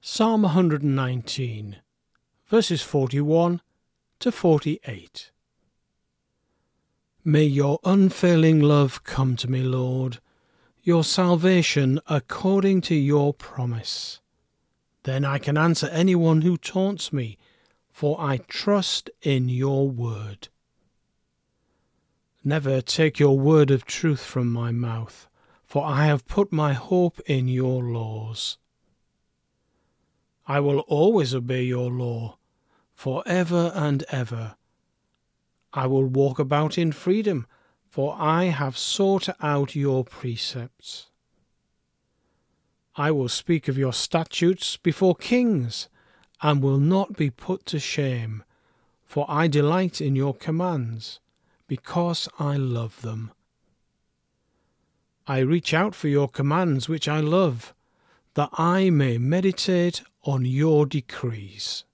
Psalm 119, verses 41 to 48. May your unfailing love come to me, Lord, your salvation according to your promise. Then I can answer anyone who taunts me, for I trust in your word. Never take your word of truth from my mouth, for I have put my hope in your laws. I will always obey your law, for ever and ever. I will walk about in freedom, for I have sought out your precepts. I will speak of your statutes before kings, and will not be put to shame, for I delight in your commands, because I love them. I reach out for your commands which I love, that I may meditate on your decrees.